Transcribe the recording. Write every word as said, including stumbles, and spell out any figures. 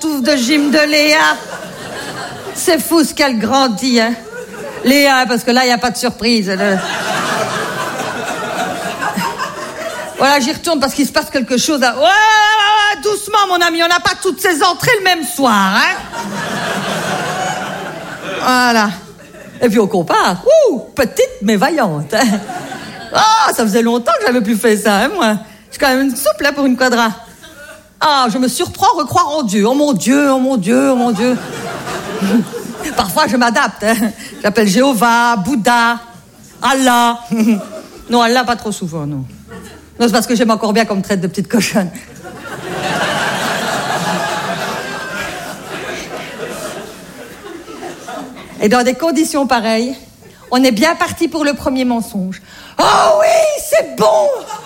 pantoufles de gym de Léa. C'est fou ce qu'elle grandit, hein. Léa, parce que là, il n'y a pas de surprise. Le... Voilà, j'y retourne parce qu'il se passe quelque chose. À... Ouais, ouais, ouais, doucement, mon ami, on n'a pas toutes ces entrées le même soir, hein. Voilà. Et puis on compare. Ouh, petite mais vaillante. Hein. Ah, ça faisait longtemps que j'avais plus fait ça, hein, moi. Je suis quand même une souple, là, pour une quadra. Ah, je me surprends à recroire en Dieu. Oh mon Dieu, oh mon Dieu, oh mon Dieu. Parfois, je m'adapte. Hein. J'appelle Jéhovah, Bouddha, Allah. Non, Allah, pas trop souvent, non. Non, c'est parce que j'aime encore bien qu'on me traite de petite cochonne. Et dans des conditions pareilles, on est bien parti pour le premier mensonge. Oh oui, c'est bon!